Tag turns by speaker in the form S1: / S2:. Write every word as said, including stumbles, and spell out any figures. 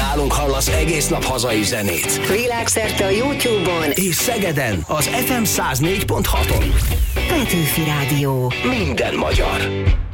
S1: nálunk hallasz egész nap hazai zenét.
S2: Világszerte a YouTube-on
S1: és Szegeden az ef em száz négy pont haton.
S2: Petőfi Rádió.
S1: Minden magyar.